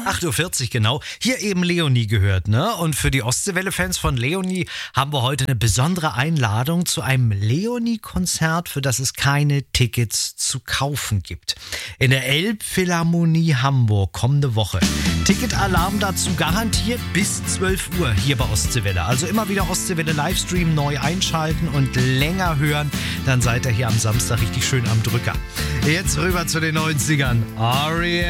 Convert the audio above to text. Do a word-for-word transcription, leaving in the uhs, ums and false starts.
acht Uhr vierzig genau. Hier eben Leonie gehört, ne? Und für die Ostseewelle-Fans von Leonie haben wir heute eine besondere Einladung zu einem Leonie-Konzert, für das es keine Tickets zu kaufen gibt. In der Elbphilharmonie Hamburg kommende Woche. Ticketalarm dazu garantiert bis zwölf Uhr hier bei Ostseewelle. Also immer wieder Ostseewelle Livestream neu einschalten und länger hören. Dann seid ihr hier am Samstag richtig schön am Drücker. Jetzt rüber zu den neunzigern. R E M